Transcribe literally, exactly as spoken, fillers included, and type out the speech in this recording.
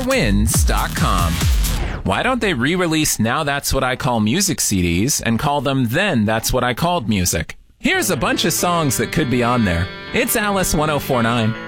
wins dot com. Why don't they re-release Now That's What I Call Music C Ds and call them Then That's What I Called Music? Here's a bunch of songs that could be on there. It's Alice one oh four nine.